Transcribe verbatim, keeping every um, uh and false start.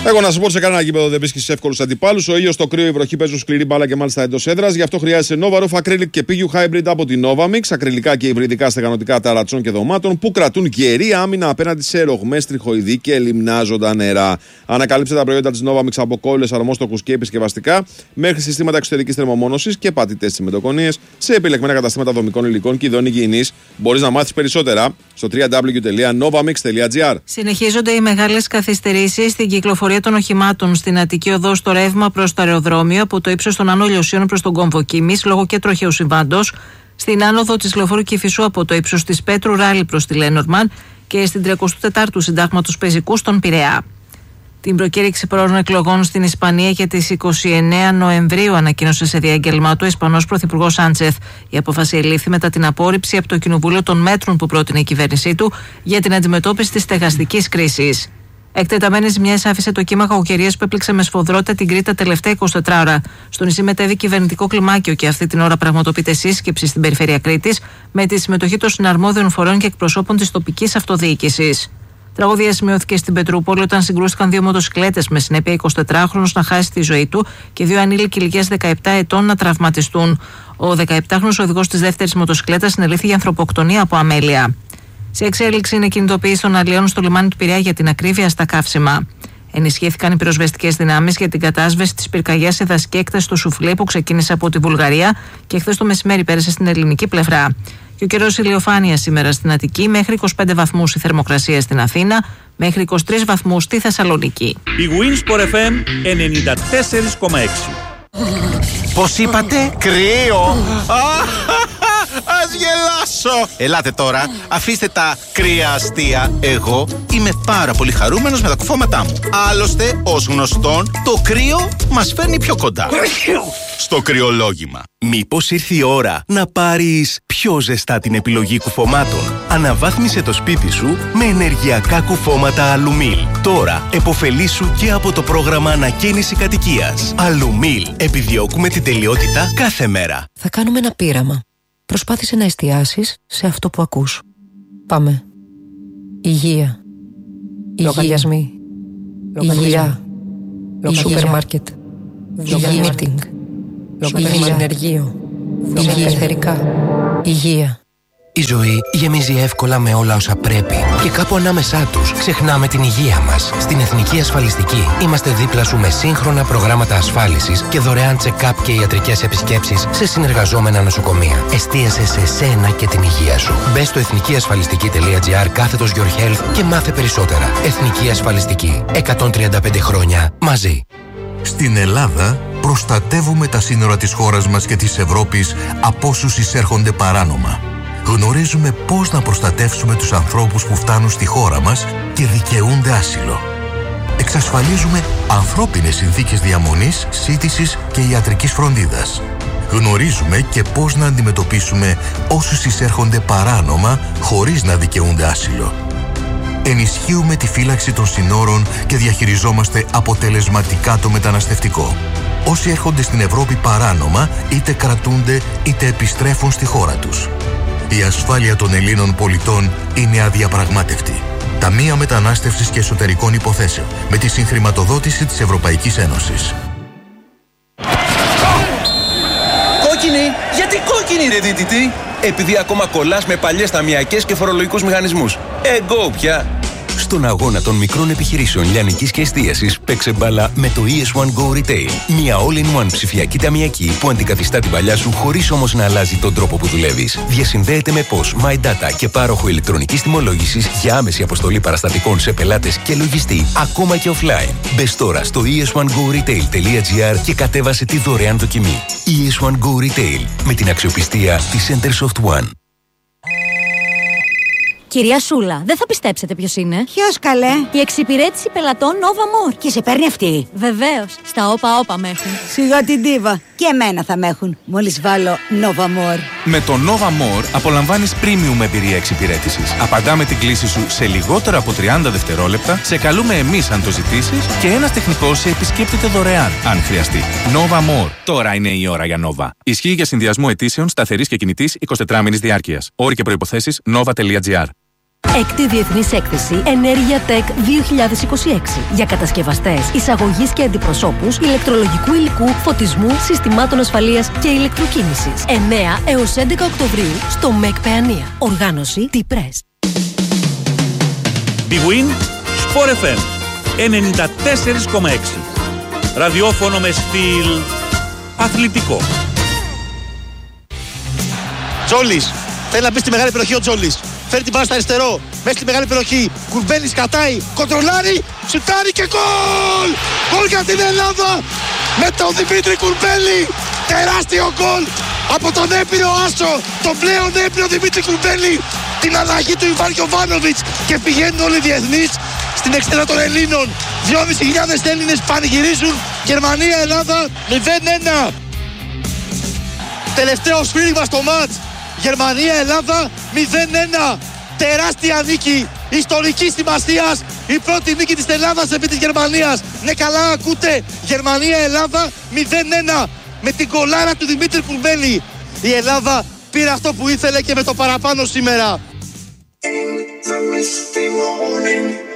Εγώ να σα πω σε κανένα γήπεδο δεν βρίσκει εύκολου αντιπάλου. Ο ήλιος, το κρύο, η βροχή παίζουν σκληρή μπάλα και μάλιστα εντός έδρας. Γι' αυτό χρειάζεται Novaroof Acrylic και πι γιου Hybrid από την Novamix. Ακριλικά και υβριδικά στεγανοτικά ταρατσών και δωμάτων που κρατούν γερή άμυνα απέναντι σε ρογμές, τριχοειδή και λιμνάζοντα νερά. Ανακαλύψτε τα προϊόντα της Novamix από κόλλες, αρμόστοκους και επισκευαστικά μέχρι συστήματα εξωτερικής θερμομόνωσης και πατητές τσιμεντοκονίες σε επιλεγμένα καταστήματα δομικών υλικών και ειδών υγιεινής. Μπορείς να μάθεις περισσότερα στο double-u double-u double-u τελεία novamix τελεία gr. Συνεχίζονται οι μεγάλες καθυστερήσεις στην κυκλοφορία των οχημάτων στην Αττική Οδό στο ρεύμα προς το αεροδρόμιο από το ύψος των Άνω Λιωσίων προς τον κόμβο Κίμης λόγω και τροχαίου συμβάντος, στην άνοδο της λεωφόρου Κηφισού από το ύψος της Πέτρου Ράλι προς τη Λένορμαν και στην τριακοστή τέταρτη Συντάγματος Πεζικού στον Πειραιά. Την προκήρυξη πρόωρων εκλογών στην Ισπανία για τις είκοσι εννέα Νοεμβρίου ανακοίνωσε σε διάγγελμά του ο Ισπανός Πρωθυπουργός Σάντσεθ. Η απόφαση ελήφθη μετά την απόρριψη από το Κοινοβούλιο των μέτρων που πρότεινε η κυβέρνησή του για την αντιμετώπιση της στεγαστικής κρίσης. Εκτεταμένες ζημιές άφησε το κύμα κακοκαιρίας που έπληξε με σφοδρότητα την Κρήτη τα τελευταία εικοσιτέσσερις ώρα. Στο νησί μετέβη κυβερνητικό κλιμάκιο και αυτή την ώρα πραγματοποιείται σύσκεψη στην περιφέρεια Κρήτης με τη συμμετοχή των συναρμόδιων φορέων και εκπροσώπων της τοπικής αυτοδιοίκησης. Τραγωδία σημειώθηκε στην Πετρούπολη όταν συγκρούστηκαν δύο μοτοσυκλέτες με συνέπεια εικοσιτετράχρονος να χάσει τη ζωή του και δύο ανήλικοι ηλικίας δεκαεπτά ετών να τραυματιστούν. Ο δεκαεπτάχρονος οδηγός της δεύτερης μοτοσυκλέτας συνελήφθη για ανθρωποκτονία από αμέλεια. Σε εξέλιξη είναι η κινητοποίηση των αλλιών στο λιμάνι του Πειραιά για την ακρίβεια στα καύσιμα. Ενισχύθηκαν οι πυροσβεστικές δυνάμεις για την κατάσβεση της πυρκαγιάς σε δασική έκταση του Σουφλέ που ξεκίνησε από τη Βουλγαρία και χθες το μεσημέρι πέρασε στην ελληνική πλευρά. Και ο καιρός ηλιοφάνεια σήμερα στην Αττική, μέχρι είκοσι πέντε βαθμούς η θερμοκρασία στην Αθήνα, μέχρι είκοσι τρεις βαθμούς στη Θεσσαλονίκη. Η Winsport εφ εμ ενενήντα τέσσερα κόμμα έξι. Πώς είπατε? Κρύο! Ας γελάσω! Ελάτε τώρα, αφήστε τα κρύα αστεία. Εγώ είμαι πάρα πολύ χαρούμενος με τα κουφώματά μου. Άλλωστε, ως γνωστόν, το κρύο μας φέρνει πιο κοντά. Στο κρυολόγημα. Μήπως ήρθε η ώρα να πάρεις πιο ζεστά την επιλογή κουφωμάτων? Αναβάθμισε το σπίτι σου με ενεργειακά κουφώματα Αλουμίλ. Τώρα επωφελήσου και από το πρόγραμμα ανακαίνιση κατοικίας. Αλουμίλ. Επιδιώκουμε την τελειότητα κάθε μέρα. Θα κάνουμε ένα πείραμα. Προσπάθησε να εστιάσεις σε αυτό που ακούς. Πάμε. Υγεία. Υγειασμοί. Υγεία. Σούπερ μάρκετ. Υγεία μίτινγκ. Υγεία ενεργείο. Υγεία εθερικά. Υγεία. Η ζωή γεμίζει εύκολα με όλα όσα πρέπει και κάπου ανάμεσά τους ξεχνάμε την υγεία μας. Στην Εθνική Ασφαλιστική είμαστε δίπλα σου με σύγχρονα προγράμματα ασφάλισης και δωρεάν check-up και ιατρικές επισκέψεις σε συνεργαζόμενα νοσοκομεία. Εστίασε σε σένα και την υγεία σου. Μπες στο εθνικιασφαλιστική τελεία gr κάθετος your health και μάθε περισσότερα. Εθνική Ασφαλιστική. εκατόν τριάντα πέντε χρόνια μαζί. Στην Ελλάδα προστατεύουμε τα σύνορα της χώρας μας και της Ευρώπης από όσους εισέρχονται παράνομα. Γνωρίζουμε πώς να προστατεύσουμε τους ανθρώπους που φτάνουν στη χώρα μας και δικαιούνται άσυλο. Εξασφαλίζουμε ανθρώπινες συνθήκες διαμονής, σύντησης και ιατρικής φροντίδας. Γνωρίζουμε και πώς να αντιμετωπίσουμε όσους εισέρχονται παράνομα χωρίς να δικαιούνται άσυλο. Ενισχύουμε τη φύλαξη των συνόρων και διαχειριζόμαστε αποτελεσματικά το μεταναστευτικό. Όσοι έρχονται στην Ευρώπη παράνομα είτε κρατούνται είτε επιστρέφουν στη χώρα τους. Η ασφάλεια των Ελλήνων πολιτών είναι αδιαπραγμάτευτη. Ταμεία Μετανάστευσης και Εσωτερικών Υποθέσεων με τη συγχρηματοδότηση της Ευρωπαϊκής Ένωσης. Κόκκινη! Γιατί κόκκινη ρε δίτητη? Επειδή ακόμα κολλάς με παλιές ταμιακές και φορολογικούς μηχανισμούς. Εγώ πια! Στον αγώνα των μικρών επιχειρήσεων λιανικής και εστίασης παίξε μπάλα με το ι ες one Go Retail. Μια all-in-one ψηφιακή ταμιακή που αντικαθιστά την παλιά σου χωρίς όμως να αλλάζει τον τρόπο που δουλεύεις. Διασυνδέεται με P O S, MyData και πάροχο ηλεκτρονικής τιμολόγησης για άμεση αποστολή παραστατικών σε πελάτες και λογιστή, ακόμα και offline. Μπες τώρα στο ι ες one go retail τελεία gr και κατέβασε τη δωρεάν δοκιμή. ι ες one Go Retail με την αξιοπιστία της Centersoft One. Κυρία Σούλα, δεν θα πιστέψετε ποιος είναι. Ποιος καλέ? Η εξυπηρέτηση πελατών Nova More. Και σε παίρνει αυτή? Βεβαίως. Στα όπα όπα με έχουν. Σιγά την ντίβα. Και εμένα θα με έχουν. Μόλις βάλω Nova More. Με το Nova More απολαμβάνεις premium εμπειρία εξυπηρέτησης. Απαντάμε την κλήση σου σε λιγότερο από τριάντα δευτερόλεπτα, σε καλούμε εμείς αν το ζητήσεις και ένας τεχνικός σε επισκέπτεται δωρεάν αν χρειαστεί. Nova More. Τώρα είναι η ώρα για Nova. Ισχύει για συνδυασμό αιτήσεων σταθερής και κινητής εικοσιτετράμηνης διάρκειας. Όροι και προϋποθέσεις nova τελεία gr. Έκτη Διεθνής Έκθεση Ενέργεια Tech δύο χιλιάδες είκοσι έξι για κατασκευαστές, εισαγωγής και αντιπροσώπους ηλεκτρολογικού υλικού, φωτισμού, συστημάτων ασφαλείας και ηλεκτροκίνησης. εννέα έως έντεκα Οκτωβρίου στο ΜΕΚ Παιανία. Οργάνωση T-Press. Big Win Sport εφ εμ ενενήντα τέσσερα κόμμα έξι. Ραδιόφωνο με στυλ αθλητικό. Τζόλης. Θέλει να μπει στη μεγάλη περιοχή ο Τζόλης. Φέρει την μπάλα στο αριστερό. Μέσα στη μεγάλη περιοχή. Κουρμπέλης κατάει. Κοντρολάρει. Σουτάρει και γκολ! Γκολ για την Ελλάδα! Με τον Δημήτρη Κουρμπέλη. Τεράστιο γκολ! Από τον έπειρο Άσο. Τον πλέον έπειρο Δημήτρη Κουρμπέλη. Την αλλαγή του Ιβάν Γιοβάνοβιτς. Και πηγαίνουν όλοι οι διεθνείς στην εξέδρα των Ελλήνων. δυόμισι χιλιάδες Έλληνες πανηγυρίζουν. Γερμανία-Ελλάδα μηδέν ένα. Τελευταίο σφύριγμα στο μάτς. Γερμανία-Ελλάδα μηδέν ένα. Τεράστια νίκη ιστορικής σημασίας. Η πρώτη νίκη της Ελλάδας επί της Γερμανίας. Ναι, καλά ακούτε. Γερμανία-Ελλάδα μηδέν ένα. Με την κολάρα του Δημήτρη Κουρμπέλη. Η Ελλάδα πήρε αυτό που ήθελε και με το παραπάνω σήμερα.